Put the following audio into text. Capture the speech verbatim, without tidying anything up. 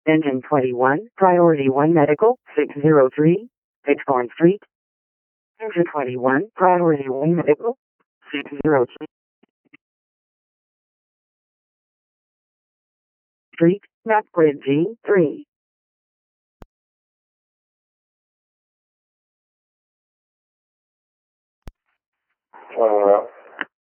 Engine twenty-one, Priority one Medical, six oh three, Pittscorn Street. Engine twenty-one, Priority one Medical, six oh three Street, Map Grid G three. Uh,